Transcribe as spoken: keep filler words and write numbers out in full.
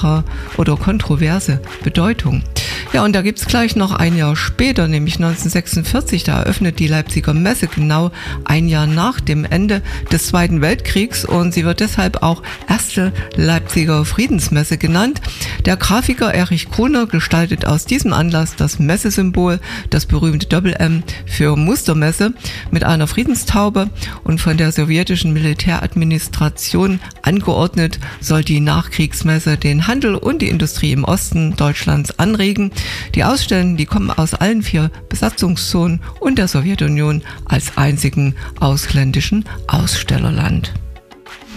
kontra- oder kontroverse Bedeutung. Ja, und da gibt's gleich noch ein Jahr später, nämlich neunzehnhundertsechsundvierzig, da eröffnet die Leipziger Messe genau ein Jahr nach dem Ende des Zweiten Weltkriegs und sie wird deshalb auch erste Leipziger Friedensmesse genannt. Der Grafiker Erich Gruner gestaltet aus diesem Anlass das Messesymbol, das berühmte Doppel-M für Mustermesse mit einer Friedenstaube, und von der sowjetischen Militäradministration angeordnet soll die Nachkriegsmesse den Handel und die Industrie im Osten Deutschlands anregen. Die Ausstellenden, die kommen aus allen vier Besatzungszonen und der Sowjetunion als einzigen ausländischen Ausstellerland.